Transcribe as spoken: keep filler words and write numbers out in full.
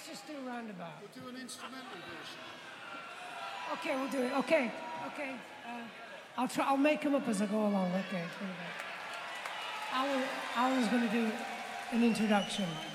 let's just do a roundabout. We'll do an instrumental version. Okay, we'll do it. Okay, okay. Uh, I'll try. I'll make them up as I go along. Okay. I was, I was going to do an introduction.